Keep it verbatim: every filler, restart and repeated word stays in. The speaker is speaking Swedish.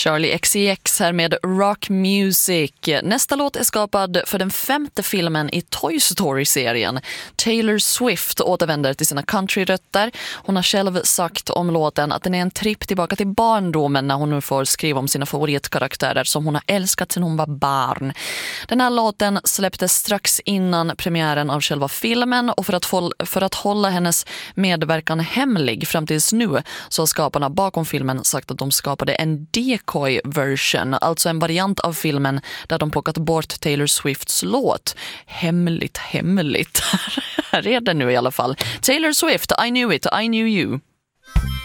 Charlie X C X här med Rock Music. Nästa låt är skapad för den femte filmen i Toy Story-serien. Taylor Swift återvänder till sina countryrötter. Hon har själv sagt om låten att den är en tripp tillbaka till barndomen när hon nu får skriva om sina favoritkaraktärer som hon har älskat sedan hon var barn. Den här låten släpptes strax innan premiären av själva filmen, och för att, få, för att hålla hennes medverkan hemlig fram tills nu så har skaparna bakom filmen sagt att de skapade en decoy version, alltså en variant av filmen där de plockat bort Taylor Swifts låt. Hemligt, hemligt. Här är det nu i alla fall. Taylor Swift, I knew it, I knew you.